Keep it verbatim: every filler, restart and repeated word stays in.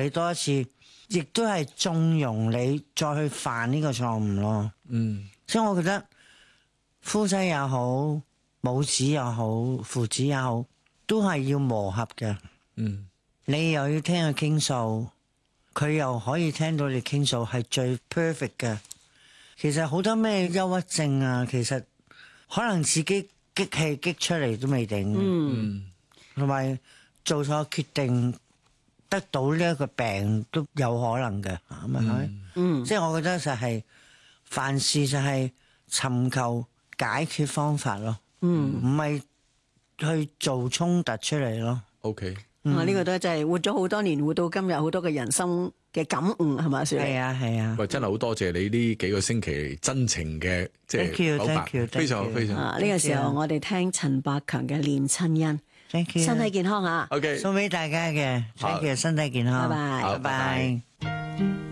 你多一次，亦都係縱容你再去犯呢個錯誤咯。嗯，所以我覺得夫妻也好，母子也好，父子也好，都係要磨合嘅。嗯，你又要聽佢傾訴，佢又可以聽到你傾訴，係最 perfect 嘅。其實好多咩憂鬱症啊，其實可能自己激氣激出嚟都未定。嗯，同埋做錯決定得到呢一個病都有可能嘅，係咪？嗯，即係我覺得就係凡事就係尋求解決方法咯。嗯，唔係去做衝突出嚟咯。 OK。 啊！呢個都真係活咗好多年，活到今日好多嘅人生嘅感悟係咪？ 係啊係啊！ 喂，真係好多謝你呢幾個星期真情嘅即係表白，非常非常。 呢個時候我哋聽陳百強嘅《戀親恩》，Thank you，身體健康啊！ OK， 送俾大家嘅，Thank you，身體健康， 拜拜， 拜拜。